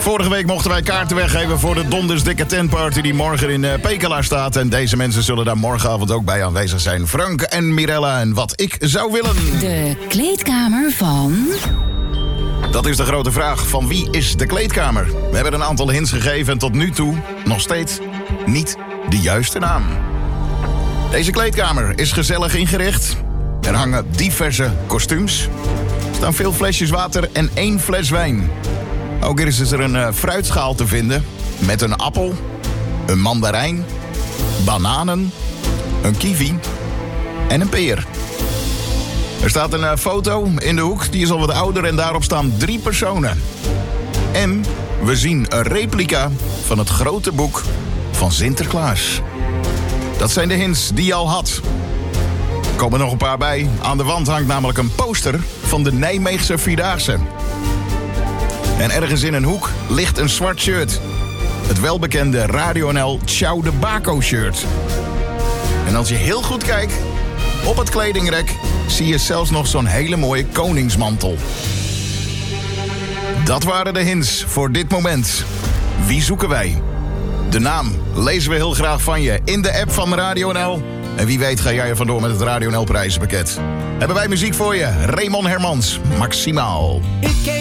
Vorige week mochten wij kaarten weggeven voor de dondersdikke tentparty die morgen in Pekela staat. En deze mensen zullen daar morgenavond ook bij aanwezig zijn. Frank en Mirella en wat ik zou willen. De kleedkamer van... Dat is de grote vraag. Van wie is de kleedkamer? We hebben een aantal hints gegeven en tot nu toe nog steeds niet de juiste naam. Deze kleedkamer is gezellig ingericht. Er hangen diverse kostuums. Er staan veel flesjes water en 1 fles wijn. Ook is er een fruitschaal te vinden met een appel, een mandarijn, bananen, een kiwi en een peer. Er staat een foto in de hoek, die is al wat ouder en daarop staan 3 personen. En we zien een replica van het grote boek van Sinterklaas. Dat zijn de hints die je al had. Er komen nog een paar bij. Aan de wand hangt namelijk een poster van de Nijmeegse Vierdaagse. En ergens in een hoek ligt een zwart shirt. Het welbekende Radio NL Ciao de Baco shirt. En als je heel goed kijkt, op het kledingrek zie je zelfs nog zo'n hele mooie koningsmantel. Dat waren de hints voor dit moment. Wie zoeken wij? De naam lezen we heel graag van je in de app van Radio NL. En wie weet ga jij er vandoor met het Radio NL prijzenpakket. Hebben wij muziek voor je? Raymond Hermans, Maximaal.